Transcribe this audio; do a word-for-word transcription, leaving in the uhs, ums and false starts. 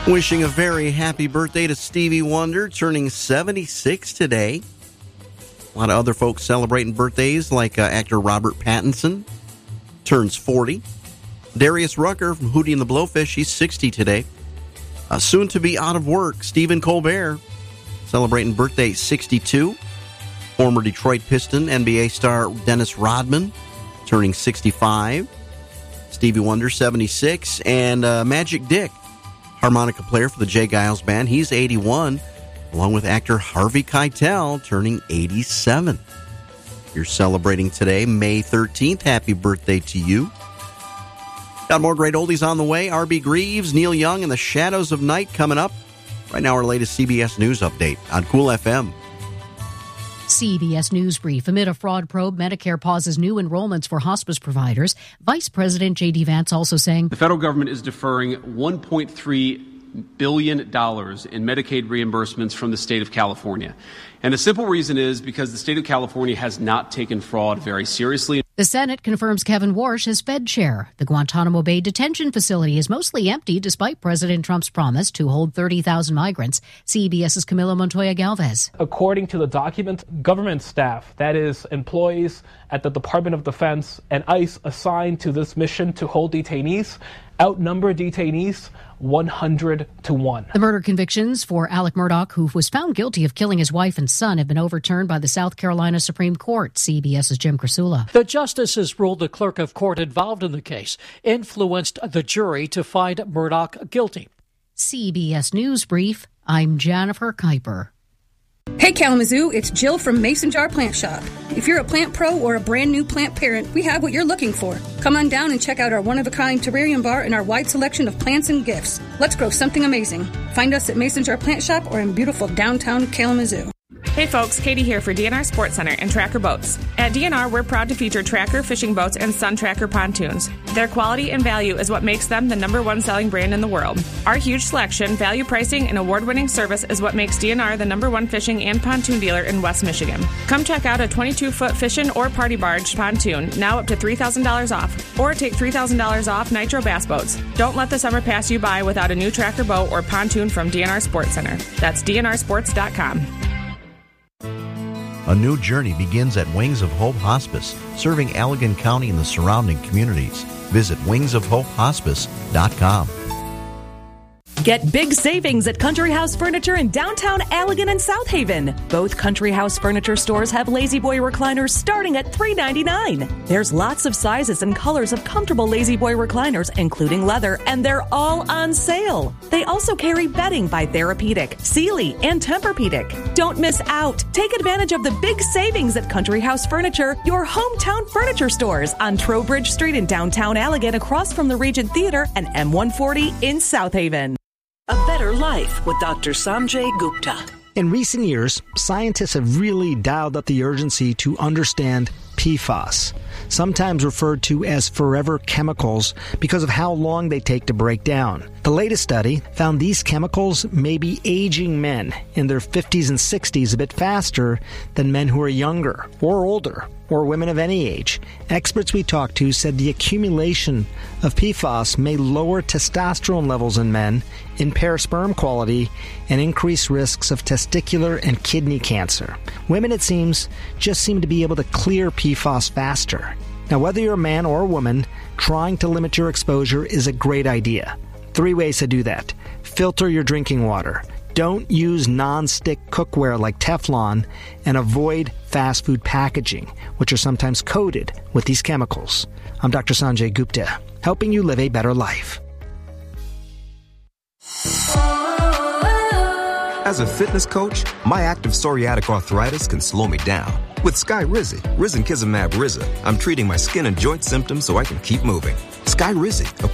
Wishing a very happy birthday to Stevie Wonder, turning seventy-six today. A lot of other folks celebrating birthdays, like uh, actor Robert Pattinson, turns forty. Darius Rucker from Hootie and the Blowfish, he's sixty today. Uh, soon to be out of work, Stephen Colbert, celebrating birthday sixty-two. Former Detroit Piston N B A star Dennis Rodman, turning sixty-five. Stevie Wonder, seventy-six. And uh, Magic Dick, harmonica player for the J. Giles Band, he's eighty-one, along with actor Harvey Keitel, turning eighty-seven. You're celebrating today, May thirteenth. Happy birthday to you. Got more great oldies on the way. R B. Greaves, Neil Young, and the Shadows of Night coming up. Right now, our latest C B S News update on Cool F M. C B S News Brief. Amid a fraud probe, Medicare pauses new enrollments for hospice providers. Vice President J D. Vance also saying the federal government is deferring one point three billion dollars in Medicaid reimbursements from the state of California. And the simple reason is because the state of California has not taken fraud very seriously. The Senate confirms Kevin Warsh as Fed chair. The Guantanamo Bay detention facility is mostly empty despite President Trump's promise to hold thirty thousand migrants. CBS's Camila Montoya Galvez. According to the document, government staff, that is, employees at the Department of Defense and ICE assigned to this mission to hold detainees, outnumber detainees one hundred to one. The murder convictions for Alec Murdaugh, who was found guilty of killing his wife and son, have been overturned by the South Carolina Supreme Court. CBS's Jim Krasula. The justices ruled the clerk of court involved in the case influenced the jury to find Murdaugh guilty. C B S News Brief. I'm Jennifer Kuiper. Hey Kalamazoo, it's Jill from Mason Jar Plant Shop. If you're a plant pro or a brand new plant parent, we have what you're looking for. Come on down and check out our one-of-a-kind terrarium bar and our wide selection of plants and gifts. Let's grow something amazing. Find us at Mason Jar Plant Shop or in beautiful downtown Kalamazoo. Hey folks, Katie here for D N R Sports Center and Tracker Boats. At D N R, we're proud to feature Tracker fishing boats and Sun Tracker pontoons. Their quality and value is what makes them the number one selling brand in the world. Our huge selection, value pricing, and award-winning service is what makes D N R the number one fishing and pontoon dealer in West Michigan. Come check out a twenty-two foot fishing or party barge pontoon, now up to three thousand dollars off. Or take three thousand dollars off Nitro Bass Boats. Don't let the summer pass you by without a new Tracker boat or pontoon from D N R Sports Center. That's D N R sports dot com. A new journey begins at Wings of Hope Hospice, serving Allegan County and the surrounding communities. Visit wings of hope hospice dot com. Get big savings at Country House Furniture in downtown Allegan and South Haven. Both Country House Furniture stores have Lazy Boy recliners starting at three ninety-nine. There's lots of sizes and colors of comfortable Lazy Boy recliners, including leather, and they're all on sale. They also carry bedding by Therapeutic, Sealy, and Tempur-Pedic. Don't miss out. Take advantage of the big savings at Country House Furniture, your hometown furniture stores on Trowbridge Street in downtown Allegan, across from the Regent Theater, and M one forty in South Haven. A Better Life with Doctor Sanjay Gupta. In recent years, scientists have really dialed up the urgency to understand P FAS, sometimes referred to as forever chemicals because of how long they take to break down. The latest study found these chemicals may be aging men in their fifties and sixties a bit faster than men who are younger or older, or women of any age. Experts we talked to said the accumulation of P FAS may lower testosterone levels in men, impair sperm quality, and increase risks of testicular and kidney cancer. Women, it seems, just seem to be able to clear P FAS faster. Now, whether you're a man or a woman, trying to limit your exposure is a great idea. Three ways to do that. Filter your drinking water. Don't use non-stick cookware like Teflon, and avoid fast food packaging, which are sometimes coated with these chemicals. I'm Doctor Sanjay Gupta, helping you live a better life. As a fitness coach, my active psoriatic arthritis can slow me down. With Skyrizi, risankizumab Riza, I'm treating my skin and joint symptoms so I can keep moving. Skyrizi, a